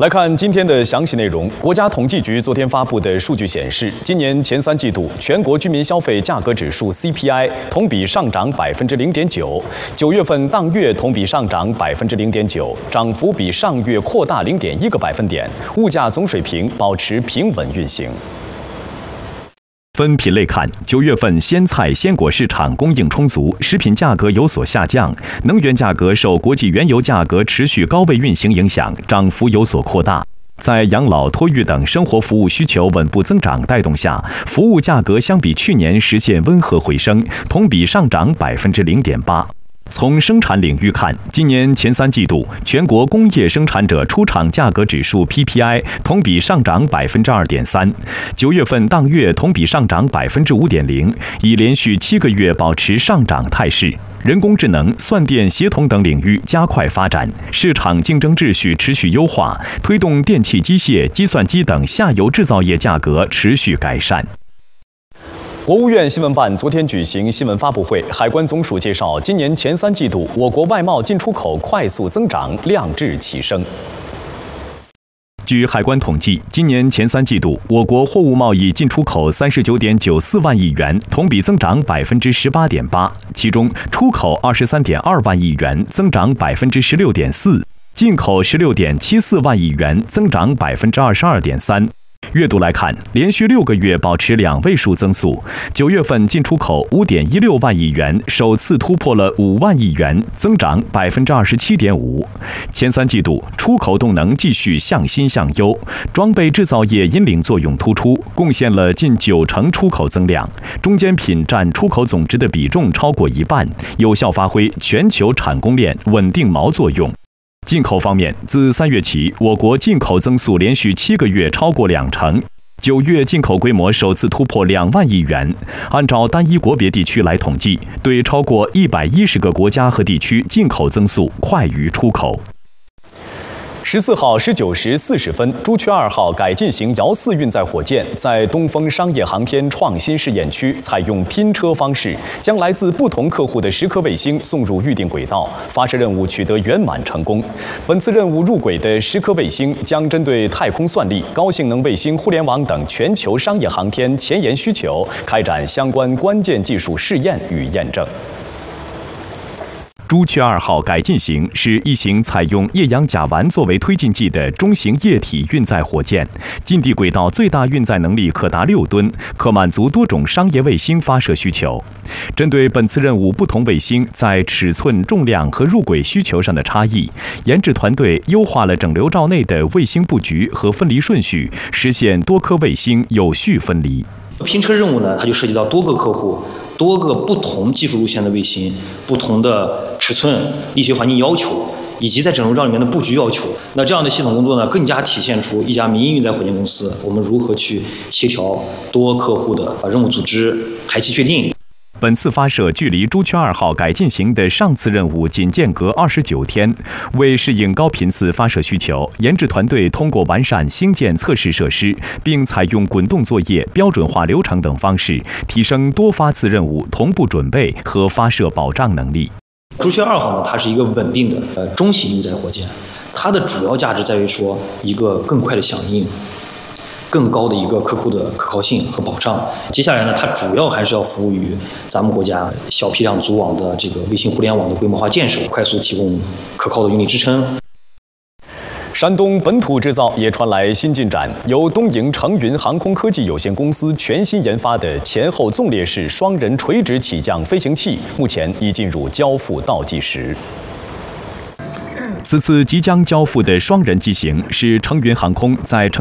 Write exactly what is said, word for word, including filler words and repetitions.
来看今天的详细内容。国家统计局昨天发布的数据显示，今年前三季度全国居民消费价格指数 C P I 同比上涨百分之零点九，九月份当月同比上涨百分之零点九，涨幅比上月扩大零点一个百分点，物价总水平保持平稳运行。 分品类看，九月份鲜菜、鲜果市场供应充足，食品价格有所下降。能源价格受国际原油价格持续高位运行影响，涨幅有所扩大。在养老、托育等生活服务需求稳步增长带动下，服务价格相比去年实现温和回升，同比上涨百分之零点八。 从生产领域看，今年前三季度全国工业生产者出厂价格指数 P P I 同比上涨百分之二点三，九月份当月同比上涨百分之五点零，已连续七个月保持上涨态势。人工智能、算电协同等领域加快发展，市场竞争秩序持续优化，推动电气机械、计算机等下游制造业价格持续改善。 国务院新闻办昨天举行新闻发布会，海关总署介绍，今年前三季度我国外贸进出口快速增长，量质齐升。 据海关统计，今年前三季度我国货物贸易进出口三十九点九四万亿元，同比增长百分之十八点八，其中出口二十三点二万亿元，增长百分之十六点四，进口十六点七四万亿元，增长百分之二十二点三。 月度来看，连续六个月保持两位数增速。九月份进出口五点一六万亿元，首次突破了五万亿元，增长百分之二十七点五。前三季度出口动能继续向新向优，装备制造业引领作用突出，贡献了近九成出口增量。中间品占出口总值的比重超过一半，有效发挥全球产供链稳定锚作用。 进口方面，自三月起，我国进口增速连续七个月超过两成。九月进口规模首次突破两万亿元。按照单一国别地区来统计，对超过一百一十个国家和地区进口增速快于出口。 十四号十九时四十分，朱雀二号改进型遥四运载火箭在东风商业航天创新试验区采用拼车方式，将来自不同客户的十颗卫星送入预定轨道，发射任务取得圆满成功。本次任务入轨的十颗卫星将针对太空算力、高性能卫星互联网等全球商业航天前沿需求，开展相关关键技术试验与验证。 朱雀二号改进型是一型采用液氧甲烷作为推进剂的中型液体运载火箭，近地轨道最大运载能力可达六吨，可满足多种商业卫星发射需求。针对本次任务不同卫星在尺寸、重量和入轨需求上的差异，研制团队优化了整流罩内的卫星布局和分离顺序，实现多颗卫星有序分离。 拼车任务呢，它就涉及到多个客户。 多个不同技术路线的卫星，不同的尺寸、力学环境要求，以及在整流罩里面的布局要求。那这样的系统工作呢，更加体现出一家民营运载火箭公司我们如何去协调多客户的任务组织、排期确定。 本次发射距离朱雀二号改进型的上次任务仅间隔二十九天，为适应高频次发射需求，研制团队通过完善兴建测试设施，并采用滚动作业、标准化流程等方式，提升多发次任务同步准备和发射保障能力。 朱雀二号呢，它是一个稳定的呃中型运载火箭，它的主要价值在于说一个更快的响应。 更高的一个客户的可靠性和保障。接下来呢，它主要还是要服务于咱们国家小批量组网的这个卫星互联网的规模化建设，快速提供可靠的运力支撑。 山东本土制造也传来新进展，由东营成云航空科技有限公司全新研发的前后纵列式双人垂直起降飞行器，目前已进入交付倒计时。 此次即将交付的双人机型是成云航空在成